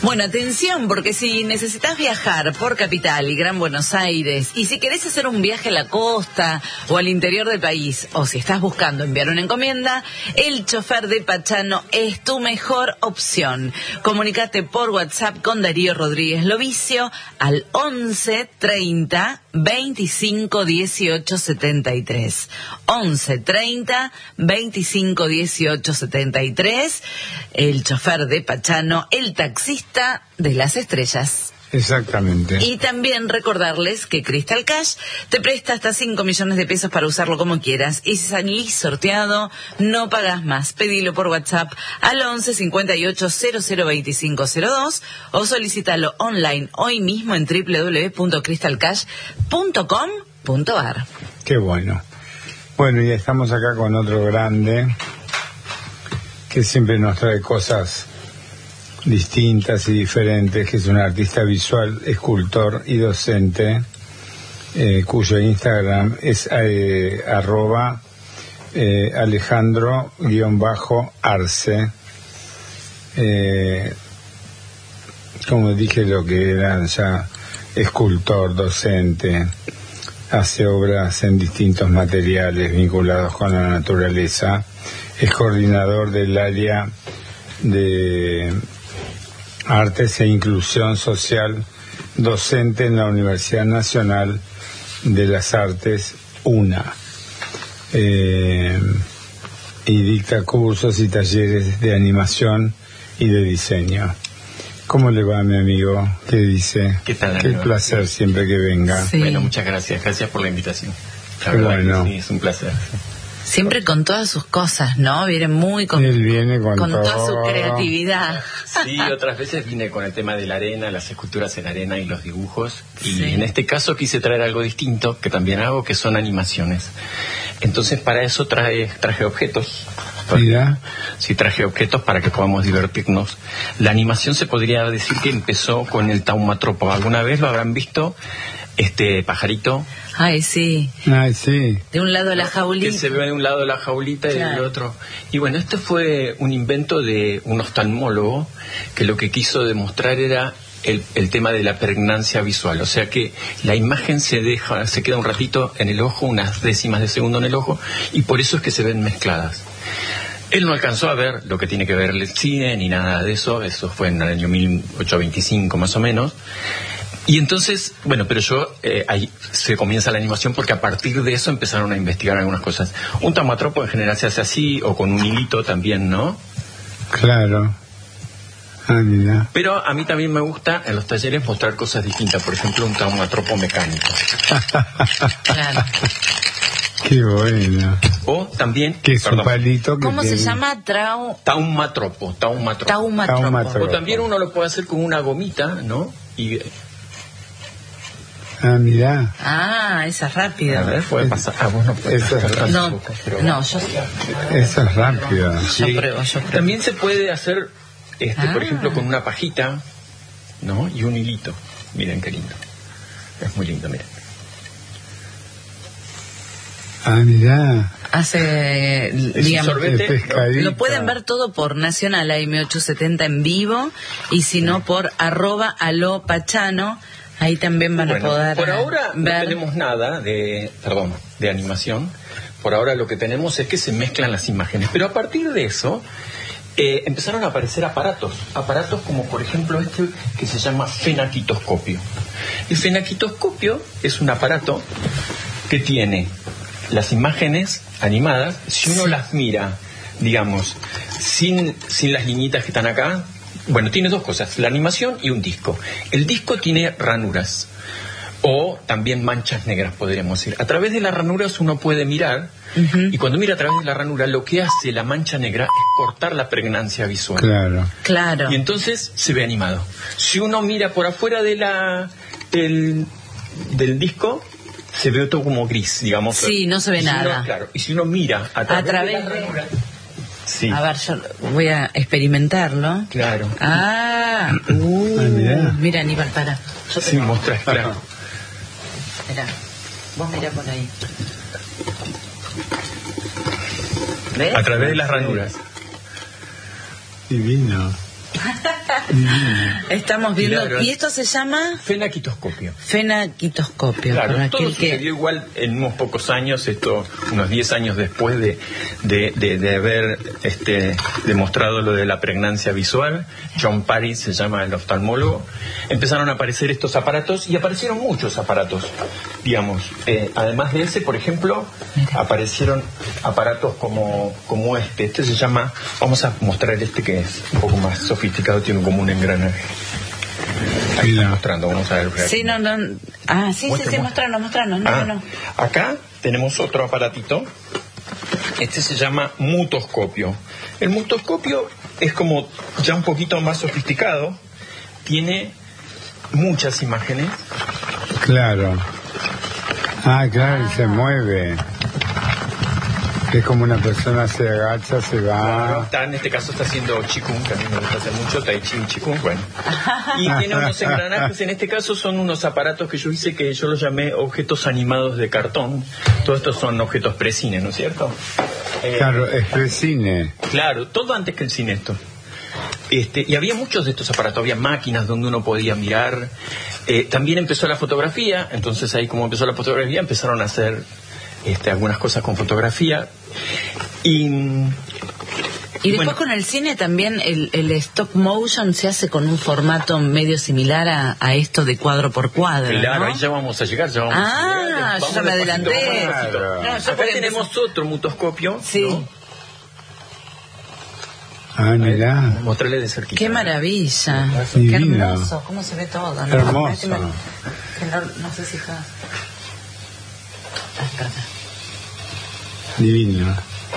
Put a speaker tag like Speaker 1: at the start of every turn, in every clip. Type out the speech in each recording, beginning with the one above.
Speaker 1: Bueno, atención, porque si necesitas viajar por Capital y Gran Buenos Aires, y si querés hacer un viaje a la costa o al interior del país, o si estás buscando enviar una encomienda, el chofer de Pachano es tu mejor opción. Comunicate por WhatsApp con Darío Rodríguez Lovicio al 11 30 25 18 73. 11 30 25 18 73. El chofer de Pachano, el taxista de las estrellas.
Speaker 2: Exactamente.
Speaker 1: Y también recordarles que Crystal Cash te presta hasta 5 millones de pesos para usarlo como quieras. Y si salís sorteado, no pagás más. Pedilo por WhatsApp al 11 58 00 25 02 o solicítalo online hoy mismo en www.crystalcash.com.ar.
Speaker 2: Qué bueno. Bueno, y estamos acá con otro grande que siempre nos trae cosas distintas y diferentes, que es un artista visual, escultor y docente, cuyo Instagram es @Alejandro_Arce. Como dije, lo que era ya escultor, docente, hace obras en distintos materiales vinculados con la naturaleza, es coordinador del área de Artes e Inclusión Social, docente en la Universidad Nacional de las Artes, UNA, y dicta cursos y talleres de animación y de diseño. ¿Cómo le va, mi amigo? ¿Qué dice?
Speaker 3: ¿Qué tal,
Speaker 2: Qué
Speaker 3: amigo?
Speaker 2: placer siempre que venga.
Speaker 1: Sí.
Speaker 3: Bueno, muchas gracias. Gracias por la invitación. La
Speaker 2: Qué
Speaker 3: verdad
Speaker 2: bueno.
Speaker 3: que sí, es un placer.
Speaker 1: Siempre con todas sus cosas, ¿no? Viene muy con
Speaker 2: Él viene con
Speaker 1: toda
Speaker 2: todo.
Speaker 1: su creatividad.
Speaker 3: Sí, otras veces vine con el tema de la arena, las esculturas en arena y los dibujos. Y
Speaker 1: Sí.
Speaker 3: en este caso quise traer algo distinto, que también hago, que son animaciones. Entonces, para eso traje objetos.
Speaker 2: Mira.
Speaker 3: Sí, traje objetos para que podamos divertirnos. La animación se podría decir que empezó con el taumatropo. ¿Alguna vez lo habrán visto? Este pajarito
Speaker 1: Ay, sí.
Speaker 2: Ay, sí.
Speaker 1: De un lado la
Speaker 3: que
Speaker 1: jaulita.
Speaker 3: se ve de un lado la jaulita y
Speaker 1: Claro.
Speaker 3: del otro. Y bueno, este fue un invento de un oftalmólogo que lo que quiso demostrar era el tema de la pregnancia visual. O sea que la imagen se queda un ratito en el ojo, unas décimas de segundo en el ojo, y por eso es que se ven mezcladas. Él no alcanzó a ver lo que tiene que ver el cine ni nada de eso. Eso fue en el año 1825 más o menos. Y entonces, bueno, pero ahí se comienza la animación porque a partir de eso empezaron a investigar algunas cosas. Un taumatropo en general se hace así, o con un hilito también, ¿no?
Speaker 2: Claro. Ah, mira.
Speaker 3: Pero a mí también me gusta en los talleres mostrar cosas distintas. Por ejemplo, un taumatropo mecánico.
Speaker 1: Claro.
Speaker 2: Qué bueno.
Speaker 3: O también...
Speaker 2: Que es un palito que
Speaker 1: ¿Cómo se
Speaker 2: tiene-
Speaker 1: llama?
Speaker 3: Taumatropo.
Speaker 1: Taumatropo.
Speaker 3: O también uno lo puede hacer con una gomita, ¿no? Y
Speaker 2: Ah, mira.
Speaker 1: Ah, esa es
Speaker 3: a
Speaker 1: rápida.
Speaker 3: ver, puede pasar. Ah, vos no puedes
Speaker 2: Eso es
Speaker 3: pasar
Speaker 1: No,
Speaker 3: tampoco, pero-
Speaker 1: no, yo
Speaker 2: Esa es rápida.
Speaker 1: pruebo.
Speaker 3: También se puede hacer, por
Speaker 1: Ah.
Speaker 3: ejemplo, con una pajita, ¿no? Y un hilito. Miren qué lindo. Es muy lindo, miren.
Speaker 2: Ah, mira.
Speaker 1: Hace,
Speaker 3: Es un
Speaker 1: digamos,
Speaker 3: sorbete,
Speaker 2: El pescadito.
Speaker 1: lo pueden ver todo por Nacional AM870 en vivo, y si no por @alopachano. Ahí también van
Speaker 3: Bueno,
Speaker 1: a poder
Speaker 3: por ahora no
Speaker 1: ver.
Speaker 3: tenemos nada de animación. Por ahora lo que tenemos es que se mezclan las imágenes. Pero a partir de eso empezaron a aparecer aparatos como por ejemplo este que se llama fenaquitoscopio. El fenaquitoscopio es un aparato que tiene las imágenes animadas. Si uno las mira, digamos, sin las liñitas que están acá. Bueno, tiene dos cosas, la animación y un disco. El disco tiene ranuras, o también manchas negras, podríamos decir. A través de las ranuras uno puede mirar, y cuando mira a través de la ranura, lo que hace la mancha negra es cortar la pregnancia visual.
Speaker 2: Claro.
Speaker 1: Claro.
Speaker 3: Y entonces se ve animado. Si uno mira por afuera del disco, se ve todo como gris, digamos.
Speaker 1: Sí, no se ve
Speaker 3: Y si uno-
Speaker 1: nada.
Speaker 3: claro, y si uno mira a través de la ranura... Sí,
Speaker 1: A ver, yo voy a experimentarlo.
Speaker 3: claro.
Speaker 1: Ah,
Speaker 2: mirá.
Speaker 1: mira, Aníbal, para. Yo
Speaker 3: Sí, mostrás, claro.
Speaker 1: Mirá, vos mirá por ahí. ¿Ves?
Speaker 3: A través de las ranuras.
Speaker 2: Divino.
Speaker 1: Estamos viendo,
Speaker 3: Claro.
Speaker 1: y esto se llama
Speaker 3: Fenaquitoscopio.
Speaker 1: fenaquitoscopio.
Speaker 3: Claro,
Speaker 1: para
Speaker 3: todo
Speaker 1: aquel que...
Speaker 3: sucedió igual en unos pocos años, esto unos 10 años después de haber demostrado lo de la pregnancia visual. John Parry se llama el oftalmólogo. Empezaron a aparecer estos aparatos y aparecieron muchos aparatos, digamos. Además de ese, por ejemplo, aparecieron aparatos como este. Este se llama, vamos a mostrar este que es un poco más sofisticado, tiene como un engranaje. Ahí está mostrando, vamos a ver.
Speaker 1: Sí, no. Ah, sí, mostranos. No.
Speaker 3: Acá tenemos otro aparatito. Este se llama mutoscopio. El mutoscopio es como ya un poquito más sofisticado. Tiene muchas imágenes.
Speaker 2: Claro. Claro, y se mueve. Es como una persona se agacha, se va.
Speaker 3: En este caso está haciendo Qigong, que a mí me gusta hacer mucho, Tai Chi y Qigong, bueno. Y tiene unos engranajes, en este caso son unos aparatos que yo hice que yo los llamé objetos animados de cartón. Todos estos son objetos pre-cine, ¿no es cierto?
Speaker 2: Claro, es pre-cine.
Speaker 3: Claro, todo antes que el cine esto. Y había muchos de estos aparatos, había máquinas donde uno podía mirar. También empezó la fotografía, entonces ahí como empezó la fotografía empezaron a hacer algunas cosas con fotografía. Y
Speaker 1: después
Speaker 3: bueno,
Speaker 1: con el cine también el stop motion se hace con un formato medio similar a esto de cuadro por cuadro.
Speaker 3: claro,
Speaker 1: ¿no?
Speaker 3: ahí ya vamos a llegar.
Speaker 1: yo ya me adelanté.
Speaker 2: Claro.
Speaker 1: No,
Speaker 3: Acá tenemos otro mutoscopio.
Speaker 1: Sí.
Speaker 3: ¿no?
Speaker 2: Mirá.
Speaker 3: Mostrarle de cerquita.
Speaker 1: Qué maravilla.
Speaker 2: Divino.
Speaker 1: Qué hermoso. Cómo se ve todo, ¿no?
Speaker 2: Hermoso.
Speaker 1: No sé si está...
Speaker 2: Divino.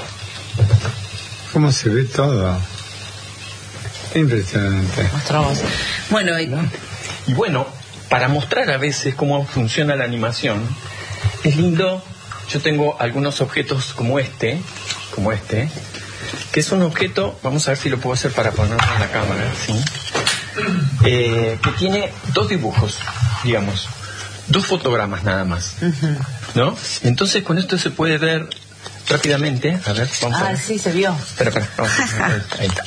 Speaker 2: ¿Cómo se ve todo? Impresionante.
Speaker 1: Mostramos. Bueno,
Speaker 3: Y bueno, para mostrar a veces cómo funciona la animación, es lindo. Yo tengo algunos objetos como este, que es un objeto, vamos a ver si lo puedo hacer para ponerlo en la cámara, ¿sí? Que tiene dos dibujos, digamos, dos fotogramas nada más, ¿no? Entonces con esto se puede ver rápidamente, a ver, vamos a ver.
Speaker 1: sí, se vio.
Speaker 3: Espera, vamos a ver, ahí está.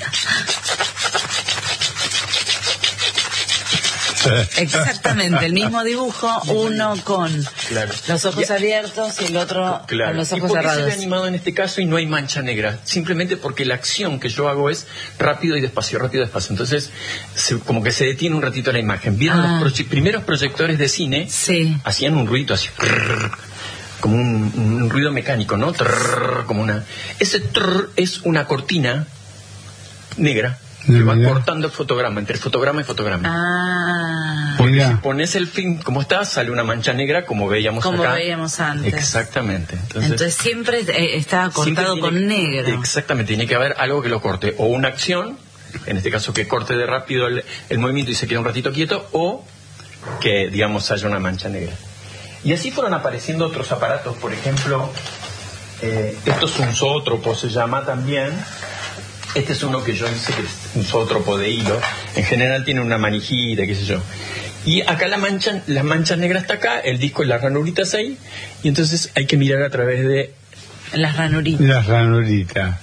Speaker 1: Exactamente, el mismo dibujo, uno con
Speaker 3: Claro.
Speaker 1: los ojos abiertos y el otro
Speaker 3: Claro.
Speaker 1: con los
Speaker 3: ¿Y
Speaker 1: ojos
Speaker 3: por qué se
Speaker 1: cerrados.
Speaker 3: ve animado en este caso y no hay mancha negra? Simplemente porque la acción que yo hago es rápido y despacio. Entonces, como que se detiene un ratito la imagen. ¿Vieron los primeros proyectores de cine?
Speaker 1: Sí.
Speaker 3: Hacían un ruido así, como un ruido mecánico, ¿no? Como una... Ese es una cortina negra que va cortando el fotograma, entre fotograma y fotograma. Porque si pones el film como está, sale una mancha negra como veíamos acá.
Speaker 1: Como veíamos antes.
Speaker 3: Exactamente.
Speaker 1: Entonces siempre está cortado con negro.
Speaker 3: Exactamente, tiene que haber algo que lo corte. O una acción, en este caso que corte de rápido el movimiento y se quede un ratito quieto, o que, digamos, haya una mancha negra. Y así fueron apareciendo otros aparatos, por ejemplo, esto es un zoótropo, se llama también. Este es uno que yo hice, que es un zoótropo de hilo. En general tiene una manijita, qué sé yo. Y acá la mancha negra está acá, el disco y las ranuritas ahí. Y entonces hay que mirar a través de...
Speaker 1: Las ranuritas.
Speaker 2: Las ranuritas.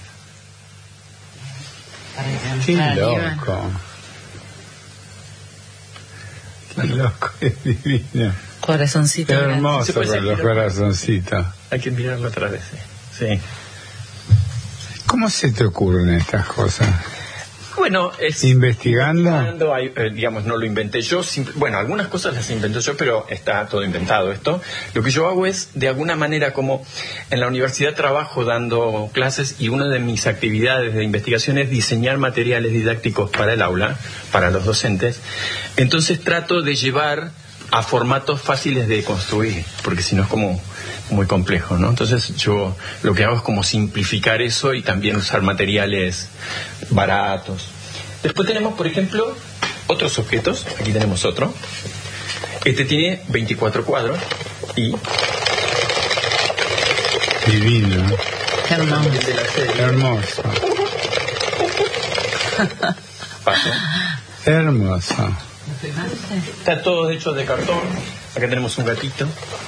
Speaker 2: Qué loco. Qué loco, es divino.
Speaker 1: Corazoncito.
Speaker 2: Qué hermoso con los corazoncitos.
Speaker 3: Hay que mirarlo a través, sí.
Speaker 2: ¿Cómo se te ocurren estas cosas?
Speaker 3: Bueno, es...
Speaker 2: ¿Investigando?
Speaker 3: Digamos, no lo inventé yo. Bueno, algunas cosas las inventé yo, pero está todo inventado esto. Lo que yo hago es, de alguna manera, como en la universidad trabajo dando clases y una de mis actividades de investigación es diseñar materiales didácticos para el aula, para los docentes. Entonces trato de llevar a formatos fáciles de construir, porque si no es como muy complejo, ¿no? Entonces yo lo que hago es como simplificar eso y también usar materiales baratos. Después tenemos, por ejemplo, otros objetos. Aquí tenemos otro. Este tiene 24 cuadros y...
Speaker 2: Divino.
Speaker 1: Hermoso.
Speaker 3: Paso.
Speaker 2: Hermoso.
Speaker 3: Está todo hecho de cartón. Acá tenemos un gatito.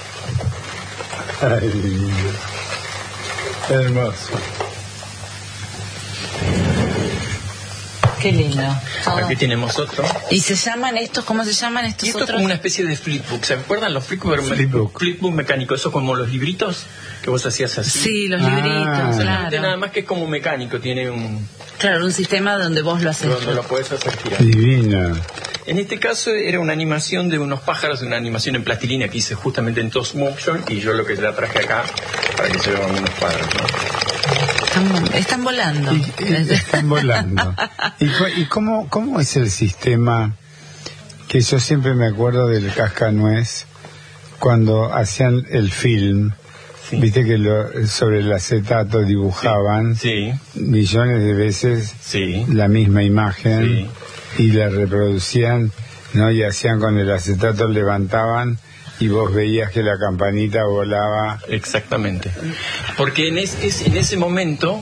Speaker 2: Ay, divino. Hermoso.
Speaker 1: Qué lindo.
Speaker 3: Aquí tenemos otro.
Speaker 1: ¿Y se llaman estos? ¿Cómo se llaman estos
Speaker 3: Y esto
Speaker 1: otros?
Speaker 3: es como una especie de flipbook. ¿Se acuerdan los flipbook mecánicos? Eso como los libritos que vos hacías así.
Speaker 1: Sí, los libritos, claro.
Speaker 3: Nada más que es como mecánico, tiene un...
Speaker 1: Claro, un sistema donde vos lo haces.
Speaker 3: Donde lo podés hacer girar.
Speaker 2: Divina.
Speaker 3: En este caso era una animación de unos pájaros, una animación en plastilina que hice justamente en Toast Motion, y yo lo que la traje acá para que se vean unos cuadros, ¿no?
Speaker 1: Están volando.
Speaker 2: Están volando. ¿Y cómo es el sistema? Que yo siempre me acuerdo del Cascanuez, cuando hacían el film. Sí. Viste que sobre el acetato dibujaban millones de veces la misma imagen y la reproducían, ¿no? Y hacían con el acetato, levantaban y vos veías que la campanita volaba.
Speaker 3: Exactamente. Porque en ese momento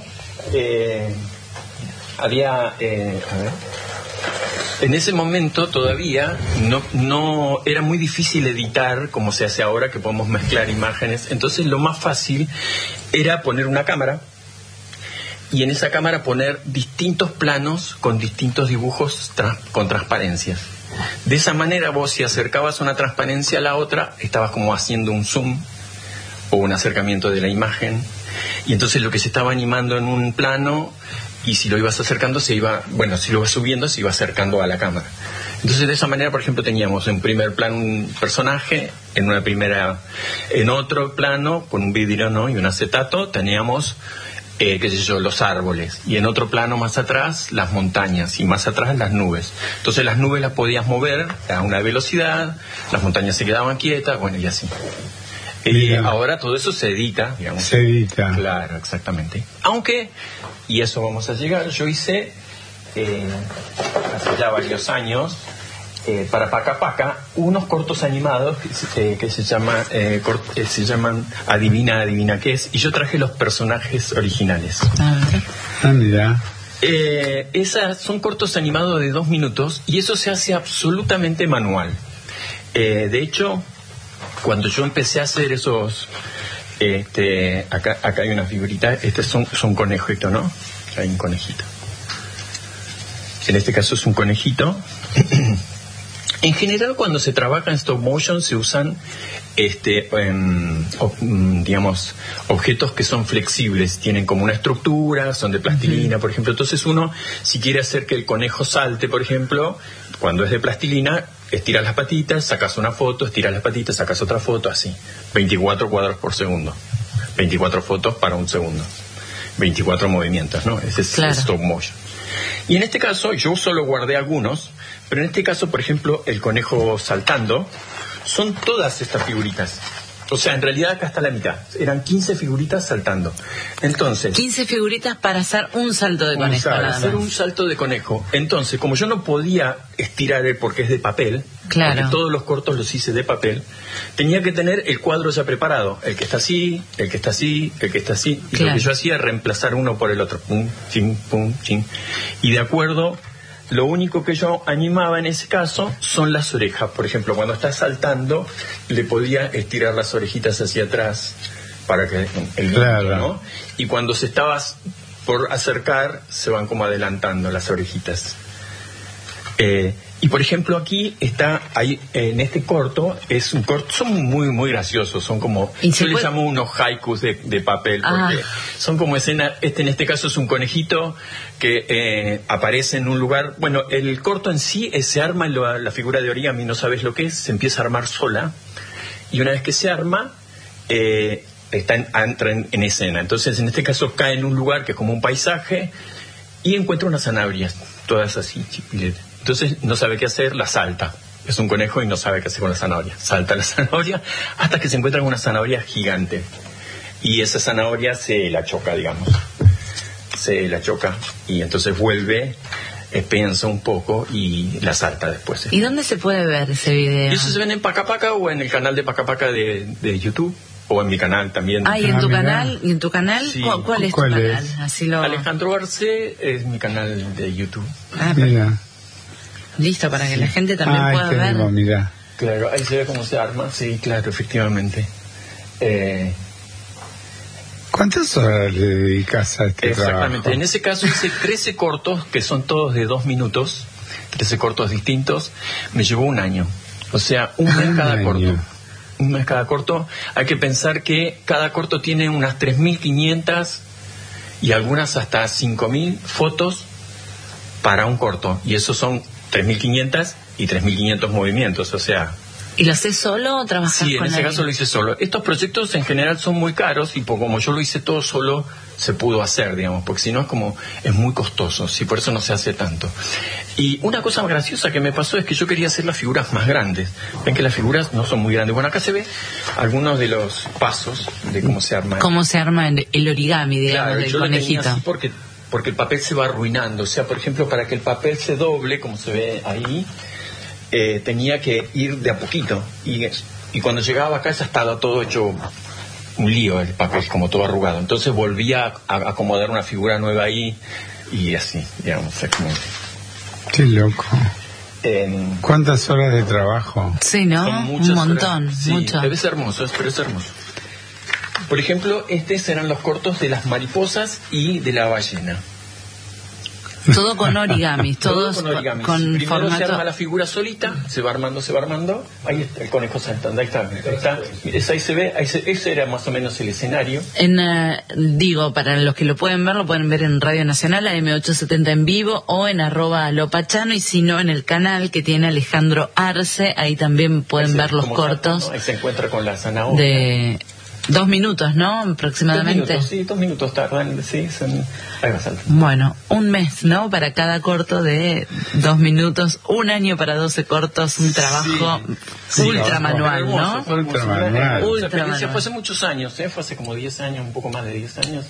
Speaker 3: había... En ese momento todavía no era muy difícil editar como se hace ahora, que podemos mezclar imágenes. Entonces lo más fácil era poner una cámara y en esa cámara poner distintos planos con distintos dibujos con transparencias. De esa manera vos, si acercabas una transparencia a la otra, estabas como haciendo un zoom o un acercamiento de la imagen, y entonces lo que se estaba animando en un plano, y si lo ibas acercando si lo ibas subiendo se iba acercando a la cámara. Entonces de esa manera, por ejemplo, teníamos en primer plano un personaje, en otro plano con un vidrio, ¿no?, y un acetato teníamos los árboles, y en otro plano más atrás las montañas, y más atrás las nubes. Entonces las nubes las podías mover a una velocidad, las montañas se quedaban quietas, y así. Y ahora todo eso se edita, digamos.
Speaker 2: Se edita.
Speaker 3: Claro, exactamente. Aunque, y eso vamos a llegar, yo hice hace ya varios años para Paca Paca unos cortos animados que se llaman Adivina qué es, y yo traje los personajes originales.
Speaker 2: Mira.
Speaker 3: Esas son cortos animados de 2 minutos, y eso se hace absolutamente manual. De hecho, cuando yo empecé a hacer esos, acá hay una figurita, son conejitos, ¿no? Hay un conejito. En este caso es un conejito. En general, cuando se trabaja en stop motion se usan objetos que son flexibles, tienen como una estructura, son de plastilina, por ejemplo. Entonces uno, si quiere hacer que el conejo salte, por ejemplo, cuando es de plastilina, estiras las patitas, sacas una foto, estiras las patitas, sacas otra foto, así. 24 cuadros por segundo. 24 fotos para un segundo. 24 movimientos, ¿no? Ese es stop motion. Y en este caso, yo solo guardé algunos, pero en este caso, por ejemplo, el conejo saltando, son todas estas figuritas. O sea, en realidad acá está la mitad. Eran 15 figuritas saltando. Entonces,
Speaker 1: 15 figuritas para hacer un salto de conejo.
Speaker 3: Para hacer un salto de conejo. Entonces, como yo no podía estirar porque es de papel,
Speaker 1: claro,
Speaker 3: porque todos los cortos los hice de papel, tenía que tener el cuadro ya preparado. El que está así, el que está así, el que está así. Y lo que yo hacía era reemplazar uno por el otro. Pum, chin, pum, chin. Y de acuerdo, lo único que yo animaba en ese caso son las orejas. Por ejemplo, cuando está saltando, le podía estirar las orejitas hacia atrás para que el viento, ¿no? Y cuando se estabas por acercar, se van como adelantando las orejitas. Y por ejemplo aquí está, ahí en este corto, es un corto, son muy muy graciosos, son como, yo les llamo unos haikus de papel, porque son como escena, en este caso es un conejito que aparece en un lugar, bueno, el corto en sí se arma la figura de origami, no sabes lo que es, se empieza a armar sola, y una vez que se arma, entra en escena. Entonces en este caso cae en un lugar que es como un paisaje, y encuentra unas zanahorias, todas así, chipiletes. Entonces no sabe qué hacer, la salta. Es un conejo y no sabe qué hacer con la zanahoria. Salta la zanahoria hasta que se encuentra con una zanahoria gigante. Y esa zanahoria se la choca, digamos. Se la choca y entonces vuelve, piensa un poco y la salta después.
Speaker 1: ¿Y dónde se puede ver ese video?
Speaker 3: Y eso se ven en Paca Paca o en el canal de Paca Paca de YouTube. O en mi canal también.
Speaker 1: ¿Y en tu canal? ¿Y en tu canal? Sí. ¿Cuál es tu canal? Así
Speaker 3: Alejandro Arce es mi canal de YouTube.
Speaker 2: Mira.
Speaker 1: Listo, para que la gente también pueda ver.
Speaker 2: Mira.
Speaker 3: Claro, ahí se ve cómo se arma. Sí, claro, efectivamente.
Speaker 2: ¿Cuántas horas le dedicas a este
Speaker 3: Exactamente.
Speaker 2: trabajo?
Speaker 3: En ese caso hice 13 cortos, que son todos de 2 minutos, 13 cortos distintos. Me llevó un año. O sea, un mes cada corto. Un mes cada corto. Hay que pensar que cada corto tiene unas 3.500 y algunas hasta 5.000 fotos para un corto. Y esos son 3.500 y 3.500 movimientos. O sea...
Speaker 1: ¿Y lo haces solo o trabajas con
Speaker 3: Sí, en ese
Speaker 1: alguien?
Speaker 3: caso lo hice solo. Estos proyectos en general son muy caros y como yo lo hice todo solo, se pudo hacer, digamos, porque si no es muy costoso, sí, por eso no se hace tanto. Y una cosa graciosa que me pasó es que yo quería hacer las figuras más grandes. Ven que las figuras no son muy grandes. Bueno, acá se ve algunos de los pasos de cómo se arma.
Speaker 1: ¿Cómo se arma el origami, digamos,
Speaker 3: Claro,
Speaker 1: del
Speaker 3: yo lo tenía
Speaker 1: conejito?
Speaker 3: así porque el papel se va arruinando. O sea, por ejemplo, para que el papel se doble, como se ve ahí, tenía que ir de a poquito. Y cuando llegaba acá ya estaba todo hecho un lío, el papel como todo arrugado. Entonces volvía a acomodar una figura nueva ahí y así, digamos. Es como...
Speaker 2: Qué loco. ¿Cuántas horas de trabajo?
Speaker 1: Sí, ¿no?
Speaker 3: Son muchas
Speaker 1: Un montón,
Speaker 3: horas. Sí,
Speaker 1: mucho.
Speaker 3: debe ser hermoso, pero es hermoso. Por ejemplo, estos eran los cortos de las mariposas y de la ballena.
Speaker 1: Todo con origamis, todos
Speaker 3: con origamis.
Speaker 1: con
Speaker 3: Primero
Speaker 1: formato...
Speaker 3: se arma la figura solita, se va armando. Ahí está el conejo saltando, ahí está. Ahí se ve, ese era más o menos el escenario.
Speaker 1: Digo, para los que lo pueden ver en Radio Nacional, AM870 en vivo, o en @lopachano, y si no, en el canal que tiene Alejandro Arce, ahí también pueden ver los cortos.
Speaker 3: Salta, ¿no? Ahí se encuentra con la zanahoria.
Speaker 1: De 2 minutos, ¿no? Aproximadamente.
Speaker 3: 2 minutos tardan, sí, ahí va a saltar.
Speaker 1: Bueno, un mes, ¿no? Para cada corto de 2 minutos, un año para 12 cortos, un trabajo ultra manual, ¿no?
Speaker 2: Ultra manual.
Speaker 3: Fue hace muchos años, fue hace como 10 años, un poco más de 10 años.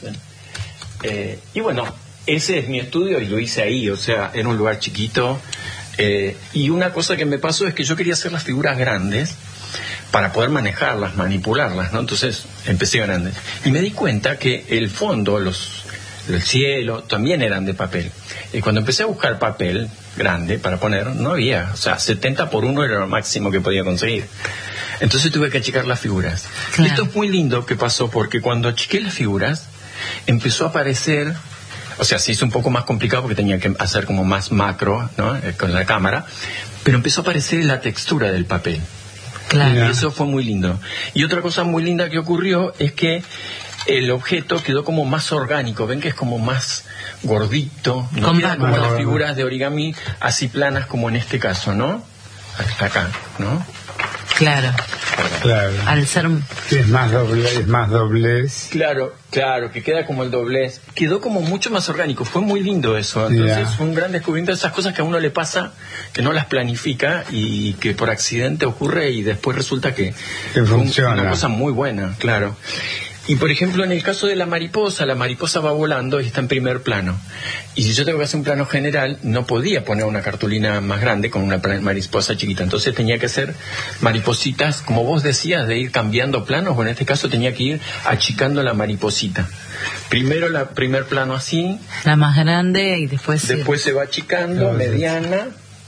Speaker 3: Y bueno, ese es mi estudio y lo hice ahí, o sea, era un lugar chiquito. Y una cosa que me pasó es que yo quería hacer las figuras grandes para poder manejarlas, manipularlas, ¿no? Entonces empecé grandes. Y me di cuenta que el fondo, el cielo, también eran de papel. Y cuando empecé a buscar papel grande para poner, no había. O sea, 70 por 1 era lo máximo que podía conseguir. Entonces tuve que achicar las figuras.
Speaker 1: Claro.
Speaker 3: Esto es muy lindo que pasó porque cuando achiqué las figuras, empezó a aparecer... O sea, se hizo un poco más complicado porque tenía que hacer como más macro, ¿no? Con la cámara. Pero empezó a aparecer la textura del papel.
Speaker 1: Claro.
Speaker 3: Y eso fue muy lindo. Y otra cosa muy linda que ocurrió es que el objeto quedó como más orgánico. Ven que es como más gordito. No queda como las figuras de origami así planas como en este caso, ¿no? Acá, ¿no?
Speaker 1: Claro. Al ser...
Speaker 2: Sí, es más doblez.
Speaker 3: Claro, que queda como el doblez. Quedó como mucho más orgánico. Fue muy lindo eso. Entonces fue un gran descubrimiento de esas cosas que a uno le pasa, que no las planifica y que por accidente ocurre y después resulta que
Speaker 2: funciona.
Speaker 3: Una cosa muy buena, claro. Y por ejemplo, en el caso de la mariposa va volando y está en primer plano. Y si yo tengo que hacer un plano general, no podía poner una cartulina más grande con una mariposa chiquita. Entonces tenía que hacer maripositas, como vos decías, de ir cambiando planos. Bueno, en este caso tenía que ir achicando la mariposita. Primero primer plano así.
Speaker 1: La más grande y después
Speaker 3: se va achicando, mediana,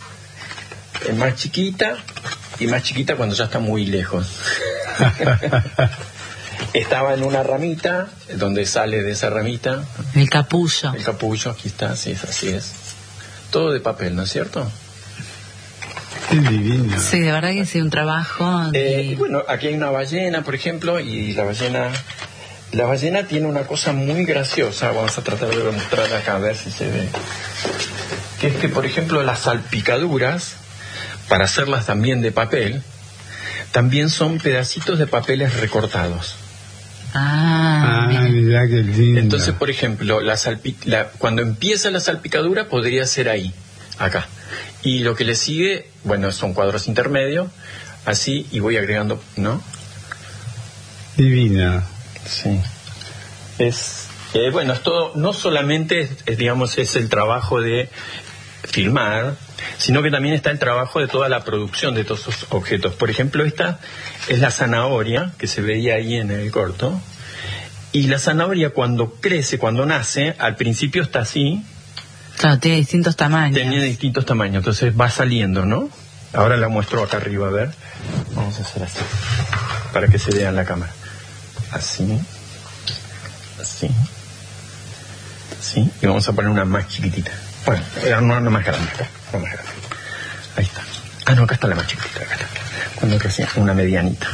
Speaker 3: más chiquita y más chiquita cuando ya está muy lejos. Estaba en una ramita, donde sale de esa ramita...
Speaker 1: El capullo.
Speaker 3: El capullo, aquí está, sí, así es. Todo de papel, ¿no es cierto?
Speaker 2: Qué divino.
Speaker 1: Sí, de verdad que sí, un trabajo...
Speaker 3: Y bueno, aquí hay una ballena, por ejemplo, y la ballena tiene una cosa muy graciosa. Vamos a tratar de mostrar acá, a ver si se ve. Que es que, por ejemplo, las salpicaduras, para hacerlas también de papel, también son pedacitos de papeles recortados.
Speaker 2: Mirá qué lindo.
Speaker 3: Entonces, por ejemplo, cuando empieza la salpicadura podría ser ahí, acá. Y lo que le sigue, bueno, son cuadros intermedios, así, y voy agregando, ¿no?
Speaker 2: Divina.
Speaker 3: Sí. Bueno, es todo, no solamente es el trabajo de filmar, sino que también está el trabajo de toda la producción de todos esos objetos. Por ejemplo, esta es la zanahoria que se veía ahí en el corto. Y la zanahoria cuando crece, cuando nace, al principio está así.
Speaker 1: Claro, tiene distintos tamaños.
Speaker 3: Tiene distintos tamaños, entonces va saliendo, ¿no? Ahora la muestro acá arriba, a ver. Vamos a hacer así, para que se vea en la cámara. Así. así. Sí, y vamos a poner una más chiquitita. Bueno, una más grande, una más grande. Ahí está. Ah, no, acá está la más chiquitita, acá está. Cuando recién, una medianita.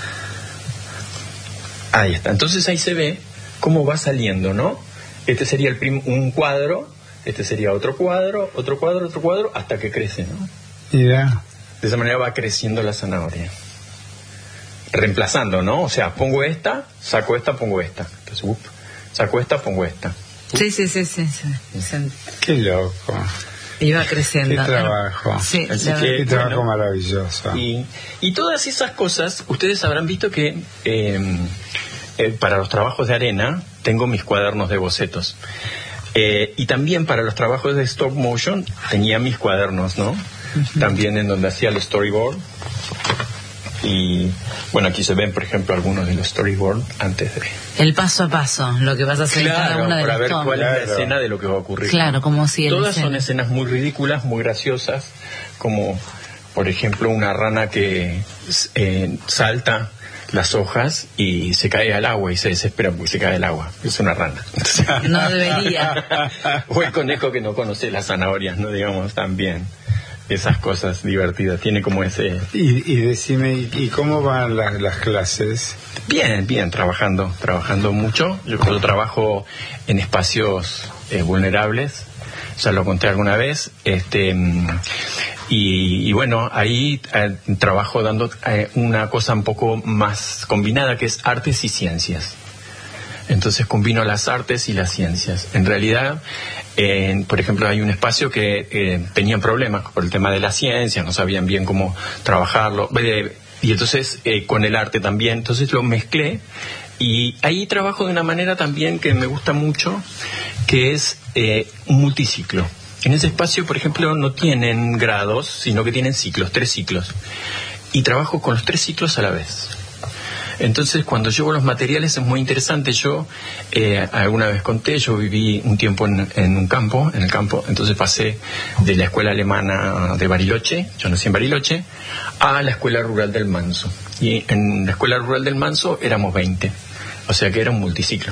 Speaker 3: Ahí está. Entonces ahí se ve cómo va saliendo, ¿no? Este sería un cuadro, este sería otro cuadro, hasta que crece, ¿no?
Speaker 2: Mira.
Speaker 3: De esa manera va creciendo la zanahoria. Reemplazando, ¿no? O sea, pongo esta, saco esta, pongo esta. Entonces, saco esta, pongo esta.
Speaker 1: Sí.
Speaker 2: Qué loco.
Speaker 1: Iba creciendo.
Speaker 2: Qué trabajo.
Speaker 1: Sí,
Speaker 2: qué trabajo maravilloso.
Speaker 3: Y todas esas cosas, ustedes habrán visto que para los trabajos de arena tengo mis cuadernos de bocetos. Y también para los trabajos de stop motion tenía mis cuadernos, ¿no? Uh-huh. También en donde hacía el storyboard. Y bueno, aquí se ven, por ejemplo, algunos de los storyboard antes de...
Speaker 1: El paso a paso, lo que vas a hacer en cada una de las
Speaker 3: para ver
Speaker 1: tomas.
Speaker 3: cuál es la escena de lo que va a ocurrir.
Speaker 1: Claro, como si...
Speaker 3: Todas son escenas muy ridículas, muy graciosas, como, por ejemplo, una rana que salta las hojas y se cae al agua y se desespera porque se cae al agua. Es una rana.
Speaker 1: No debería.
Speaker 3: O el conejo que no conoce las zanahorias, ¿no? Digamos, también. Esas cosas divertidas, tiene como ese...
Speaker 2: Y decime, ¿y cómo van las clases?
Speaker 3: Bien, trabajando mucho. Yo trabajo en espacios vulnerables, ya lo conté alguna vez, y bueno, ahí trabajo dando una cosa un poco más combinada, que es artes y ciencias. Entonces combino las artes y las ciencias. En realidad, por ejemplo, hay un espacio que tenían problemas por el tema de la ciencia, no sabían bien cómo trabajarlo, y entonces con el arte también, entonces lo mezclé, y ahí trabajo de una manera también que me gusta mucho, que es un multiciclo. En ese espacio, por ejemplo, no tienen grados, sino que tienen ciclos, 3 ciclos, y trabajo con los 3 ciclos a la vez. Entonces, cuando llevo los materiales es muy interesante. Yo, alguna vez conté, yo viví un tiempo en el campo, entonces pasé de la escuela alemana de Bariloche, yo nací en Bariloche, a la escuela rural del Manso. Y en la escuela rural del Manso éramos 20, o sea que era un multiciclo.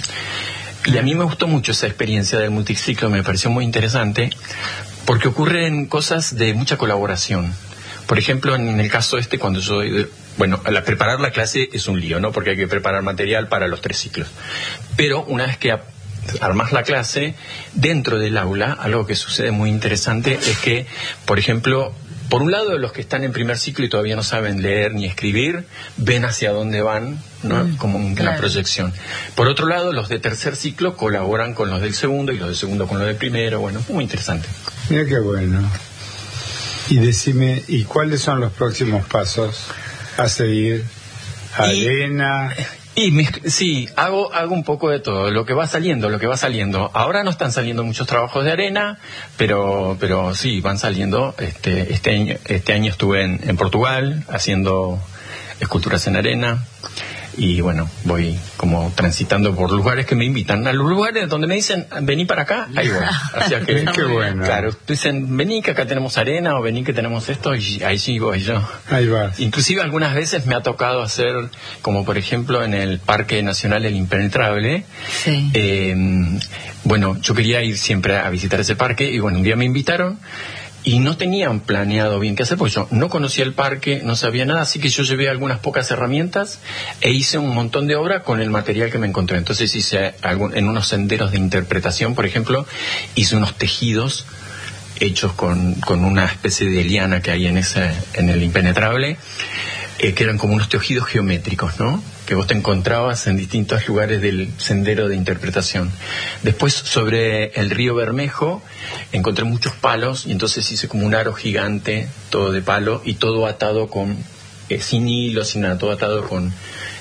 Speaker 3: Y a mí me gustó mucho esa experiencia del multiciclo, me pareció muy interesante, porque ocurren cosas de mucha colaboración. Por ejemplo, en el caso cuando yo... Bueno, preparar la clase es un lío, ¿no? Porque hay que preparar material para los 3 ciclos. Pero una vez que armas la clase, dentro del aula, algo que sucede muy interesante es que, por ejemplo, por un lado, los que están en primer ciclo y todavía no saben leer ni escribir, ven hacia dónde van, ¿no? Como una proyección. Por otro lado, los de tercer ciclo colaboran con los del segundo y los del segundo con los del primero. Bueno, muy interesante.
Speaker 2: Mira qué bueno. Y decime, ¿y cuáles son los próximos pasos a seguir? Arena.
Speaker 3: Sí, hago un poco de todo, lo que va saliendo. Ahora no están saliendo muchos trabajos de arena, pero sí, van saliendo. Este año estuve en Portugal haciendo esculturas en arena. Y bueno, voy como transitando por lugares que me invitan. A los lugares donde me dicen, vení para acá, ahí voy. O sea que,
Speaker 2: qué bueno.
Speaker 3: Claro, dicen, vení que acá tenemos arena, o vení que tenemos esto, y ahí sí voy yo.
Speaker 2: Ahí vas.
Speaker 3: Inclusive algunas veces me ha tocado hacer, como por ejemplo en el Parque Nacional El Impenetrable.
Speaker 1: Sí.
Speaker 3: Bueno, yo quería ir siempre a visitar ese parque, y bueno, un día me invitaron, y no tenían planeado bien qué hacer, porque yo no conocía el parque, no sabía nada, así que yo llevé algunas pocas herramientas e hice un montón de obra con el material que me encontré. Entonces hice en unos senderos de interpretación, por ejemplo, hice unos tejidos hechos con una especie de liana que hay en el Impenetrable, que eran como unos tejidos geométricos, ¿no? Que vos te encontrabas en distintos lugares del sendero de interpretación. Después, sobre el río Bermejo, encontré muchos palos, y entonces hice como un aro gigante, todo de palo, y todo atado sin hilo, sin nada, todo atado con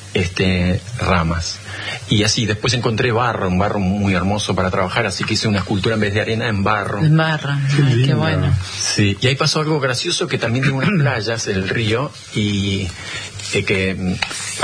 Speaker 3: ramas. Y así, después encontré un barro muy hermoso para trabajar, así que hice una escultura en vez de arena en barro.
Speaker 1: En barro, qué bueno.
Speaker 3: Sí, y ahí pasó algo gracioso, que también tiene unas playas, el río, y que